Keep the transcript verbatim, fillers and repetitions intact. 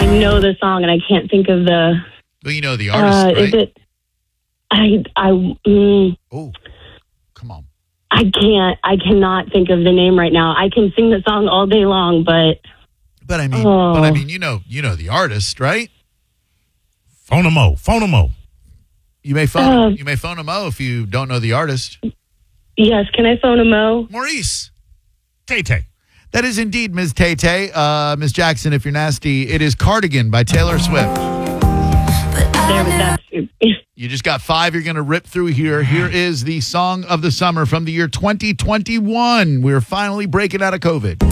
I know the song, and I can't think of the. Well, you know the artist, Uh, right? is it? I I mm, Oh, come on. I can't. I cannot think of the name right now. I can sing the song all day long, but But I mean, Oh. but I mean, you know, you know the artist, right? Phone a mo. Phone a mo. You may phone, Uh. you may phone a Mo if you don't know the artist. yes. Can I phone a Mo? Maurice. Tay-Tay. That is indeed Miz Tay Tay. Uh, Miz Jackson, if you're nasty, it is Cardigan by Taylor Swift. There was that. You just got five you're going to rip through here. Here is the song of the summer from the year twenty twenty-one. We're finally breaking out of COVID.